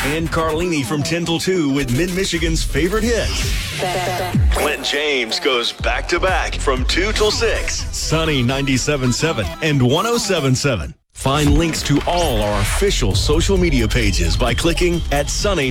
And Carlini from 10 till 2 with Mid-Michigan's favorite hits. Clint James goes back-to-back from 2 till 6. Sunny 97.7 and 107.7. Find links to all our official social media pages by clicking at Sunny